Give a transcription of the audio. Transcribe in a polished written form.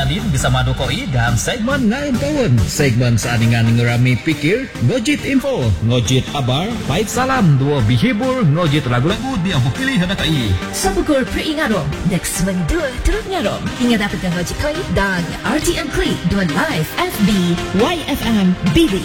Salin bersama Dokoi dalam segmen Ngayon Tahun. Segmen seaning-aning rami pikir, ngojit info, ngojit kabar, baik salam, dua bihibur, ngojit lagu-lagu dia pilih hendakai. Sabukur peringatong, next mendua turut ngarong. Hingga dapatkan ngojit koi dan RTM Klik 2 Live FB YFM BB.